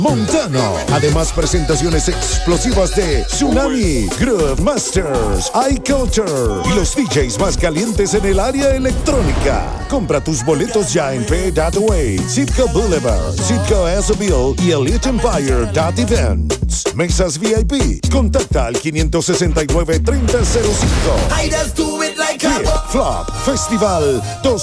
Montano. Además, presentaciones explosivas de Tsunami, Groove Masters, iCulture y los DJs más calientes en el área electrónica. Compra tus boletos ya en Pay.Away, Citgo Boulevard, Citgo Asobil y Elite Empire.Events. Mesas VIP. Contacta al 569-3005. Flop Festival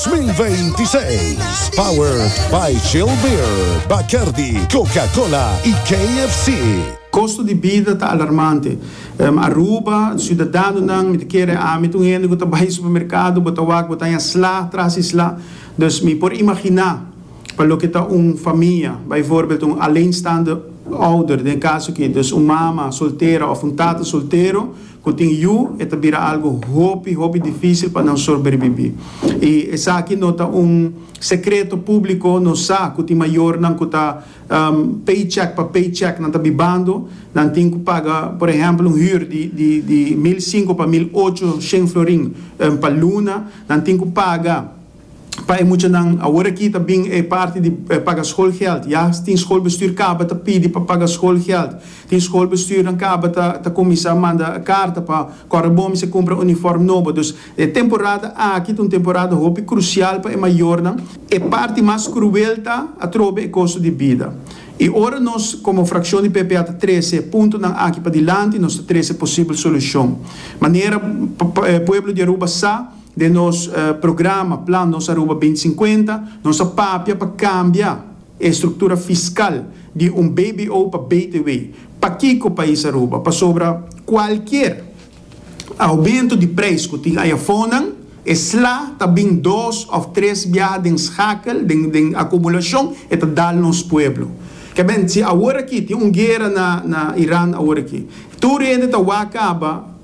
2026. Powered by Chill Beer, Bacardi, Coca-Cola y KFC. Custo de vida está alarmante. Aruba, cidadão não me quer me tu indo que vai supermercado, botar água, botar sla, traz sla. Dus me por imaginar para o que está família, bijvoorbeeld alleenstaande ouder, in caso que dus mama solteira ou tata solteiro, que tem vira algo hobby difícil para não sobreviver. E essa aqui nota secreto público, não sabe que tem maior não que tá paycheck para paycheck não tá bibando, não tem que pagar, por exemplo, huur de 1.500 para 1.800 florin para luna, não tem que pagar. Para muito não, agora aqui também é parte de pagar schoolgeld. Ja, tem schoolbestuur acaba te pedir para pagar schoolgeld. Tem schoolbestuur acaba te começar a mandar carta para corrobom se compra uniforme novo. Dus é temporada aqui tem temporada hope crucial para maior não. É parte mais cruel tá a trobe o custo de vida. E ora nós como fração de PPA 13 ponto não aqui para dilante nós 13 possível solução. Maneira pueblo de Aruba sa de nos programa, plano nossa Aruba 2050, nossa papia para cambiar a estrutura fiscal de BBO para BTW. Para que o país Aruba? Para sobrar qualquer aumento de preço que tem aí fora, lá também 2 ou 3 viagens hakel, de acumulação, e te dá nos pueblo. Que bem, se agora aqui tem guerra na Irã, agora aqui, tu rende tá acaba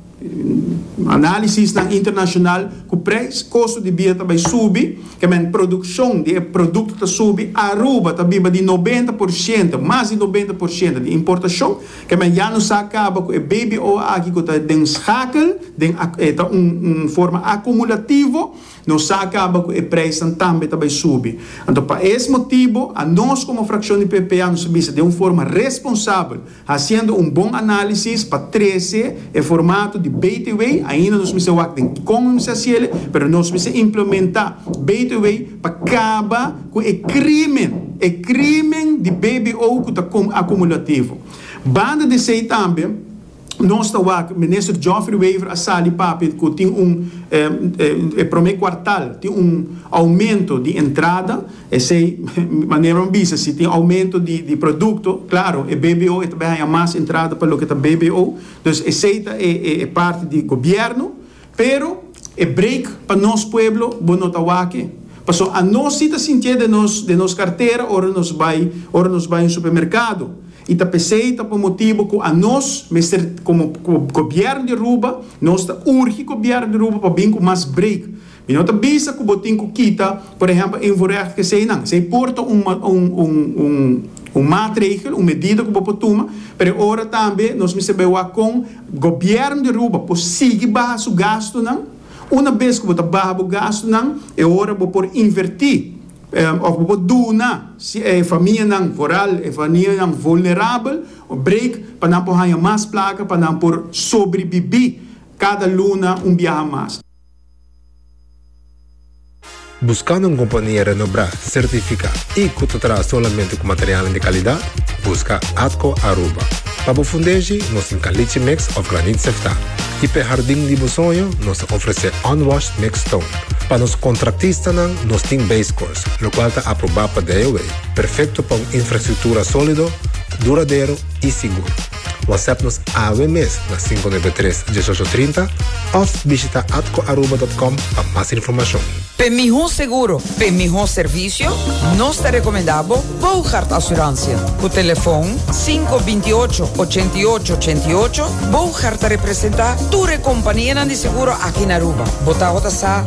análise internacional que o preço, custo de vida também sube, que a produção de produto está sube, Aruba também de 90%, mais de 90% de importação, que já não se acaba com o BBO aqui que está em schakel, está forma acumulativa, não se acaba com o preço também sube. Então, para esse motivo, a nós como fração de PPA nos visa de uma forma responsável, fazendo bom análise para 13 em formato de BTW, ainda nos visa como se ciele, mas nós visa implementar BTW para acabar com o crime de BBO que está acumulativo. Banda de sei também, nós estamos aqui, o ministro Geoffrey Weaver, a sali papi, que tem primeiro quartal, tem aumento de entrada, e sei, maneira ambisa, se tem aumento de produto, claro, e BBO também há mais entrada para o que está BBO, então, esse é parte do governo, pero, é break para nosso pueblo, bueno, está aqui. Passou a nós cita sentir de nos carteira, ora nos vai em supermercado. E está pensando por motivo que a nós, como governo de Aruba, nós está urge o governo de Aruba para vir com mais break. E não está visa que o botinho que quita, por exemplo, em vorrech que sei não, se importa maatregel, medida que o bopo toma, mas agora também nós me sabemos com o governo de Aruba, por seguir baixo o gasto não. Uma vez que você barra o gasto não, é hora por invertir. Of por duna, se é família não rural, é família não vulnerável, o break para não por ganhar mais placa, para não por sobreviver cada luna viaje mais. Buscando uma companhia Renobra certificada e que te traz somente com material de qualidade, busca Atco Aruba. Para o fundejo, nós temos caliche mix of granite sefta. E para jardim de sonho, nós oferecemos unwashed mix stone. Para os contratistas, nós temos base course, o qual está aprovado para DOA. Perfeito para uma infraestrutura sólida, duradouro e seguro. WhatsApp-nos AWMS na 593-1830 ou visita atcoaruba.com para mais informação. Para melhor seguro, para melhor serviço, nós te recomendamos Bouchard Assurância. O telefone 528-8888. Bouchard representa a tua companhia de seguro aqui na Aruba. Bota